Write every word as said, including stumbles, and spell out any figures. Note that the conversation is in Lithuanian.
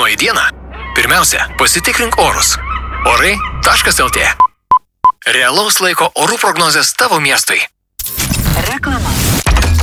Planuoji dieną? Pirmiausia, pasitikrink orus. Orai taškas el tė. Realaus laiko orų prognozės tavo miestui. Reklama.